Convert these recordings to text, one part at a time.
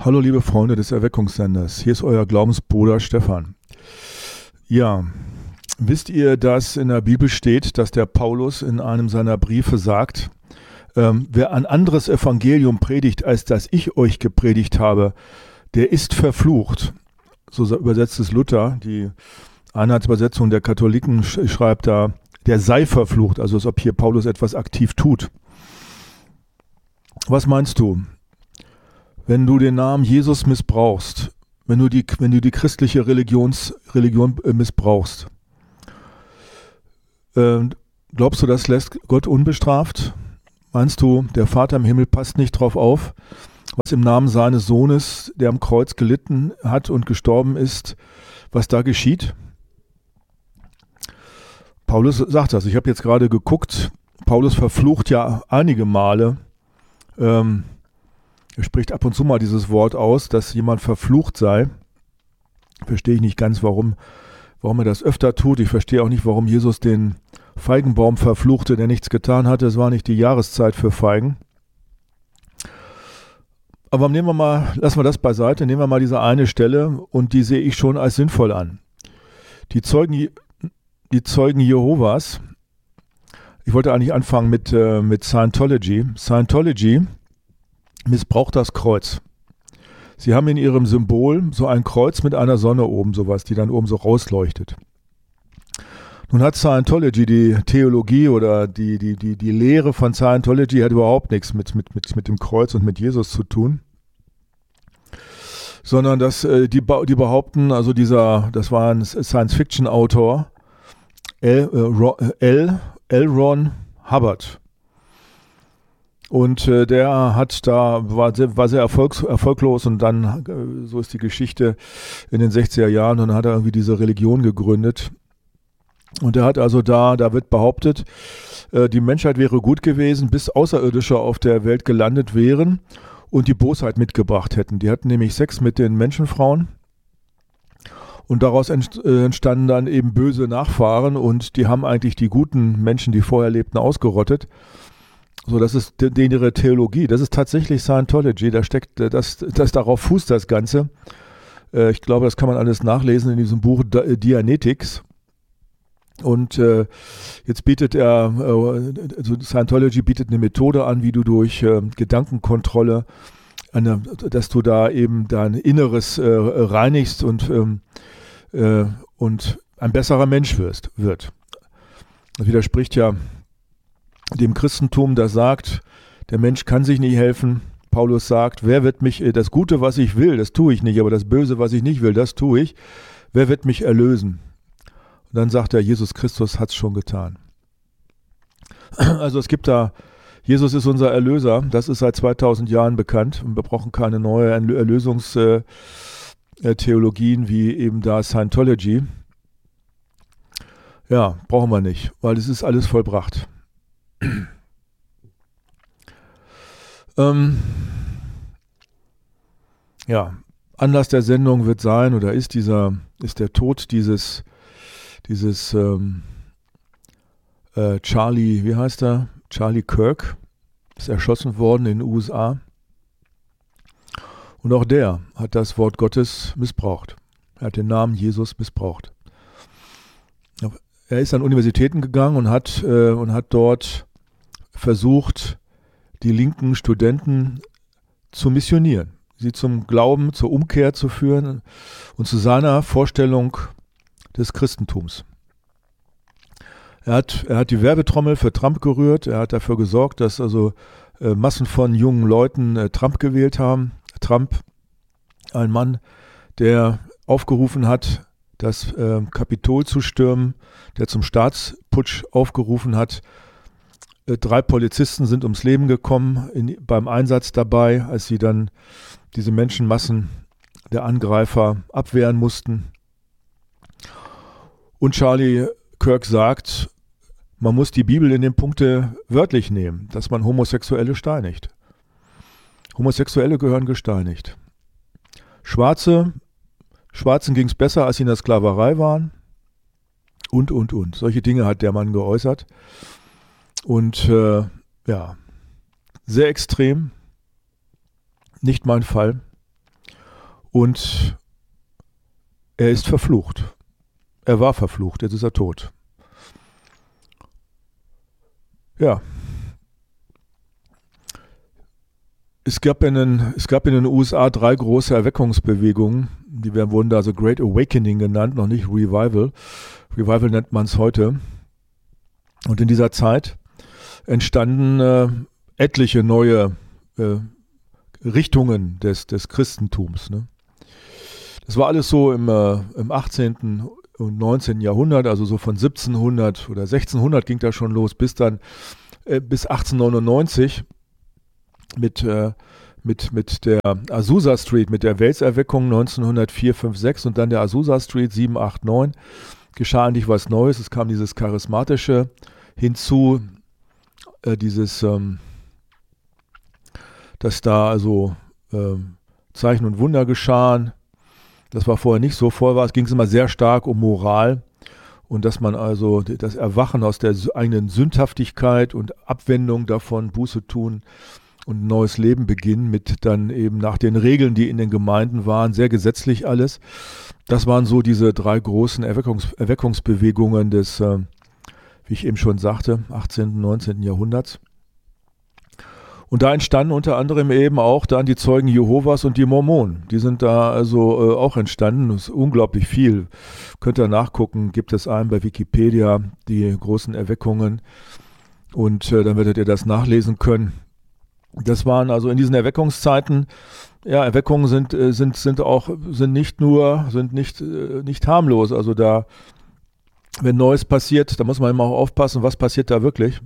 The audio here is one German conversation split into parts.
Hallo liebe Freunde des Erweckungssenders, hier ist euer Glaubensbruder Stefan. Ja, wisst ihr, dass in der Bibel steht, dass der Paulus in einem seiner Briefe sagt, wer ein anderes Evangelium predigt, als das ich euch gepredigt habe, der ist verflucht. So übersetzt es Luther, die Einheitsübersetzung der Katholiken schreibt da, der sei verflucht, also als ob hier Paulus etwas aktiv tut. Was meinst du? Wenn du den Namen Jesus missbrauchst, wenn du die christliche Religion missbrauchst, glaubst du, das lässt Gott unbestraft? Meinst du, der Vater im Himmel passt nicht drauf auf, was im Namen seines Sohnes, der am Kreuz gelitten hat und gestorben ist, was da geschieht? Paulus sagt das. Ich habe jetzt gerade geguckt, Paulus verflucht ja einige Male, er spricht ab und zu mal dieses Wort aus, dass jemand verflucht sei. Verstehe ich nicht ganz, warum er das öfter tut. Ich verstehe auch nicht, warum Jesus den Feigenbaum verfluchte, der nichts getan hatte. Es war nicht die Jahreszeit für Feigen. Aber lassen wir das beiseite, nehmen wir mal diese eine Stelle und die sehe ich schon als sinnvoll an. Die Zeugen Jehovas, ich wollte eigentlich anfangen mit Scientology. Scientology missbraucht das Kreuz. Sie haben in ihrem Symbol so ein Kreuz mit einer Sonne oben, sowas, die dann oben so rausleuchtet. Nun hat Scientology, die Theologie oder die Lehre von Scientology hat überhaupt nichts mit dem Kreuz und mit Jesus zu tun. Sondern die behaupten, also das war ein Science-Fiction-Autor, L. Ron Hubbard. Und der war sehr erfolglos und dann, so ist die Geschichte, in den 60er Jahren, und dann hat er irgendwie diese Religion gegründet. Und er hat also da wird behauptet, die Menschheit wäre gut gewesen, bis Außerirdische auf der Welt gelandet wären und die Bosheit mitgebracht hätten. Die hatten nämlich Sex mit den Menschenfrauen und daraus entstanden dann eben böse Nachfahren und die haben eigentlich die guten Menschen, die vorher lebten, ausgerottet. So, das ist ihre Theologie. Das ist tatsächlich Scientology. Da steckt, das darauf fußt das Ganze. Ich glaube, das kann man alles nachlesen in diesem Buch Dianetics. Und jetzt bietet Scientology bietet eine Methode an, wie du durch Gedankenkontrolle, dass du da eben dein Inneres reinigst und ein besserer Mensch wird. Das widerspricht ja dem Christentum, das sagt, der Mensch kann sich nicht helfen. Paulus sagt, wer wird mich, das Gute, was ich will, das tue ich nicht, aber das Böse, was ich nicht will, das tue ich. Wer wird mich erlösen? Und dann sagt er, Jesus Christus hat es schon getan. Also es gibt da, Jesus ist unser Erlöser, das ist seit 2000 Jahren bekannt und wir brauchen keine neue Erlösungstheologien wie eben da Scientology. Ja, brauchen wir nicht, weil es ist alles vollbracht. Ja, Anlass der Sendung wird sein oder ist der Tod dieses Charlie, wie heißt er? Charlie Kirk ist erschossen worden in den USA und auch der hat das Wort Gottes missbraucht. Er hat den Namen Jesus missbraucht. Er ist an Universitäten gegangen und hat dort versucht, die linken Studenten zu missionieren, sie zum Glauben, zur Umkehr zu führen und zu seiner Vorstellung des Christentums. Er hat die Werbetrommel für Trump gerührt, er hat dafür gesorgt, dass also Massen von jungen Leuten Trump gewählt haben. Trump, ein Mann, der aufgerufen hat, das Kapitol zu stürmen, der zum Staatsputsch aufgerufen hat. 3 Polizisten sind ums Leben gekommen beim Einsatz dabei, als sie dann diese Menschenmassen der Angreifer abwehren mussten. Und Charlie Kirk sagt, man muss die Bibel in den Punkte wörtlich nehmen, dass man Homosexuelle steinigt. Homosexuelle gehören gesteinigt. Schwarzen ging es besser, als sie in der Sklaverei waren. Und. Solche Dinge hat der Mann geäußert. Und ja, sehr extrem. Nicht mein Fall. und er ist verflucht. Er war verflucht, jetzt ist er tot. Ja. Es gab in den USA 3 große Erweckungsbewegungen, die wurden da so Great Awakening genannt, noch nicht Revival. Revival nennt man es heute. Und in dieser Zeit entstanden etliche neue Richtungen des Christentums. Ne? Das war alles so im 18. und 19. Jahrhundert, also so von 1700 oder 1600 ging das schon los, bis 1899 mit der Azusa Street, mit der Welserweckung 1904, 5, 6 und dann der Azusa Street 7, 8, 9 geschah eigentlich was Neues. Es kam dieses Charismatische hinzu, dass da also Zeichen und Wunder geschahen. Das war vorher nicht so. Vorher ging es immer sehr stark um Moral und dass man also das Erwachen aus der eigenen Sündhaftigkeit und Abwendung davon, Buße tun und ein neues Leben beginnen mit dann eben nach den Regeln, die in den Gemeinden waren, sehr gesetzlich alles. Das waren so diese 3 großen Erweckungsbewegungen des, wie ich eben schon sagte, 18., und 19. Jahrhunderts. Und da entstanden unter anderem eben auch dann die Zeugen Jehovas und die Mormonen. Die sind da also auch entstanden. Das ist unglaublich viel. Könnt ihr nachgucken, gibt es einen bei Wikipedia, die großen Erweckungen. Und dann werdet ihr das nachlesen können. Das waren also in diesen Erweckungszeiten, ja, Erweckungen sind nicht harmlos. Also da, wenn Neues passiert, da muss man immer auch aufpassen, was passiert da wirklich.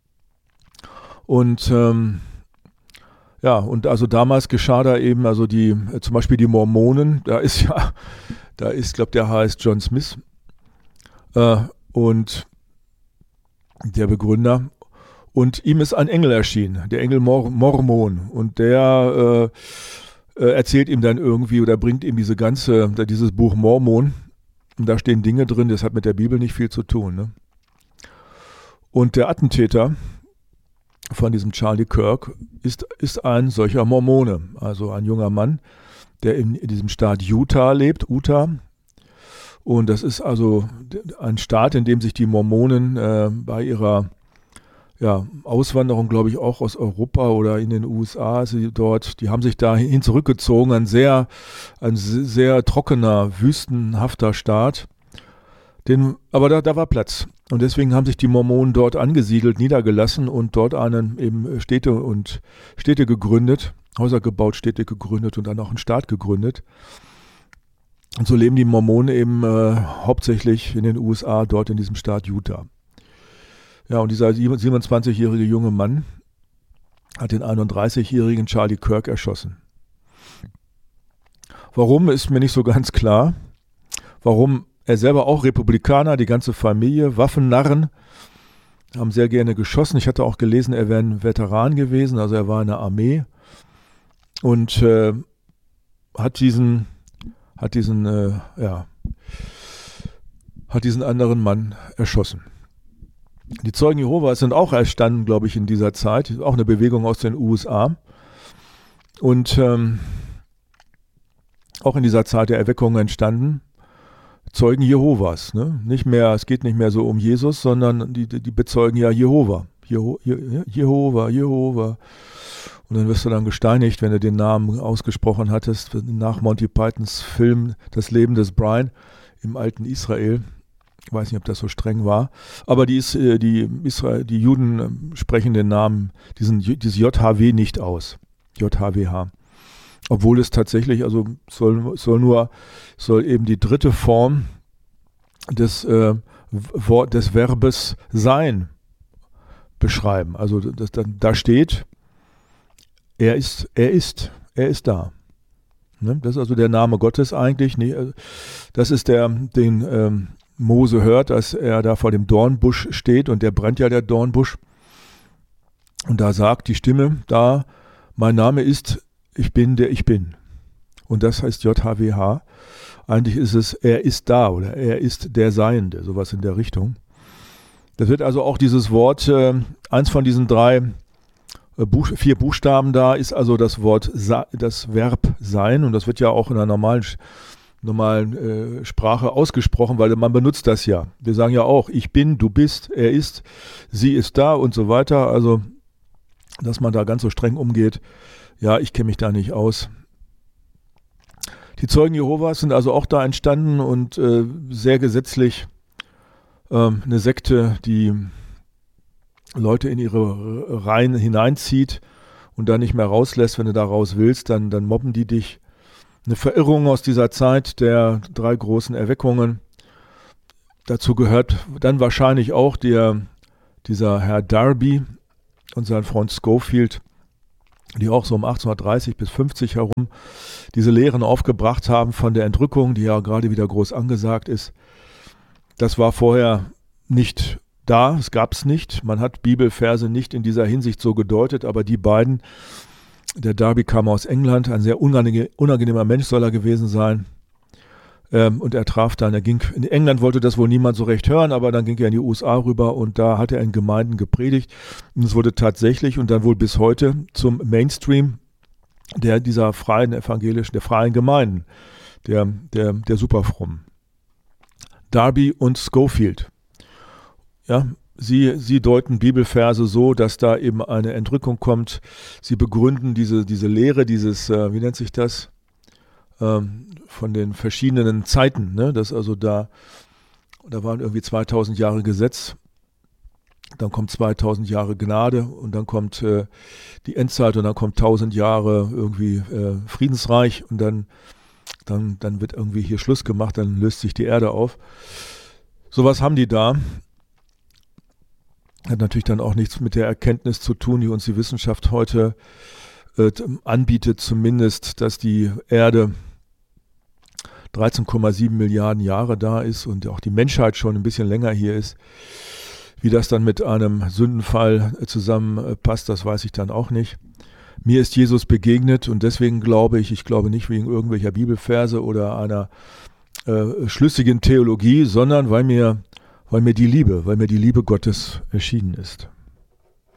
Und und also damals geschah da eben, also zum Beispiel die Mormonen, ich glaube, der heißt John Smith und der Begründer. Und ihm ist ein Engel erschienen, der Engel Mormon. Und der erzählt ihm dann irgendwie oder bringt ihm dieses Buch Mormon. Und da stehen Dinge drin, das hat mit der Bibel nicht viel zu tun. Ne? Und der Attentäter von diesem Charlie Kirk ist ein solcher Mormone, also ein junger Mann, der in diesem Staat Utah lebt, Utah. Und das ist also ein Staat, in dem sich die Mormonen bei ihrer Auswanderung, glaube ich, auch aus Europa oder in den USA, die haben sich dahin zurückgezogen, ein sehr trockener, wüstenhafter Staat. Aber da war Platz. Und deswegen haben sich die Mormonen dort angesiedelt, niedergelassen und dort eben Städte gegründet, Häuser gebaut, Städte gegründet und dann auch einen Staat gegründet. Und so leben die Mormonen eben hauptsächlich in den USA, dort in diesem Staat Utah. Ja, und dieser 27-jährige junge Mann hat den 31-jährigen Charlie Kirk erschossen. Warum, ist mir nicht so ganz klar. Warum? Er selber auch Republikaner, die ganze Familie, Waffennarren, haben sehr gerne geschossen. Ich hatte auch gelesen, er wäre ein Veteran gewesen, also er war in der Armee und hat diesen anderen Mann erschossen. Die Zeugen Jehovas sind auch entstanden, glaube ich, in dieser Zeit. Auch eine Bewegung aus den USA. Und auch in dieser Zeit der Erweckung entstanden Zeugen Jehovas. Ne? Es geht nicht mehr so um Jesus, sondern die bezeugen ja Jehova. Jehova. Und dann wirst du dann gesteinigt, wenn du den Namen ausgesprochen hattest, nach Monty Pythons Film Das Leben des Brian im alten Israel. Ich weiß nicht, ob das so streng war, aber die Juden sprechen den Namen, dieses JHW nicht aus. JHWH. Obwohl es tatsächlich, also soll eben die dritte Form des Verbes sein beschreiben. Also da steht, er ist da. Ne? Das ist also der Name Gottes eigentlich. Das ist den Mose hört, dass er da vor dem Dornbusch steht und der brennt ja, der Dornbusch. Und da sagt die Stimme da, mein Name ist, ich bin, der ich bin. Und das heißt JHWH. Eigentlich ist es, er ist da oder er ist der Seiende, sowas in der Richtung. Das wird also auch dieses Wort, eins von diesen 3 4 Buchstaben da ist also das Wort, das Verb sein, und das wird ja auch in einer normalen Sprache ausgesprochen, weil man benutzt das ja. Wir sagen ja auch, ich bin, du bist, er ist, sie ist da und so weiter. Also, dass man da ganz so streng umgeht, ja, ich kenne mich da nicht aus. Die Zeugen Jehovas sind also auch da entstanden und sehr gesetzlich eine Sekte, die Leute in ihre Reihen hineinzieht und dann nicht mehr rauslässt. Wenn du da raus willst, dann mobben die dich. Eine Verirrung aus dieser Zeit der 3 großen Erweckungen. Dazu gehört dann wahrscheinlich auch dieser Herr Darby und sein Freund Scofield, die auch so um 1830 bis 50 herum diese Lehren aufgebracht haben von der Entrückung, die ja gerade wieder groß angesagt ist. Das war vorher nicht da, es gab es nicht. Man hat Bibelverse nicht in dieser Hinsicht so gedeutet, aber die beiden, der Darby kam aus England, ein sehr unangenehmer Mensch soll er gewesen sein. Und er traf dann, in England wollte das wohl niemand so recht hören, aber dann ging er in die USA rüber und da hat er in Gemeinden gepredigt. Und es wurde tatsächlich und dann wohl bis heute zum Mainstream dieser freien evangelischen, der freien Gemeinden, der Superfrommen. Darby und Scofield. Ja, sie deuten Bibelverse so, dass da eben eine Entrückung kommt. Sie begründen diese Lehre, wie nennt sich das? Von den verschiedenen Zeiten, ne? Das also da waren irgendwie 2000 Jahre Gesetz, dann kommt 2000 Jahre Gnade und dann kommt die Endzeit und dann kommt 1000 Jahre irgendwie Friedensreich und dann wird irgendwie hier Schluss gemacht, dann löst sich die Erde auf. Sowas haben die da. Hat natürlich dann auch nichts mit der Erkenntnis zu tun, die uns die Wissenschaft heute anbietet, zumindest, dass die Erde 13,7 Milliarden Jahre da ist und auch die Menschheit schon ein bisschen länger hier ist. Wie das dann mit einem Sündenfall zusammenpasst, das weiß ich dann auch nicht. Mir ist Jesus begegnet und deswegen glaube ich glaube nicht wegen irgendwelcher Bibelverse oder einer schlüssigen Theologie, sondern weil mir die Liebe Gottes erschienen ist.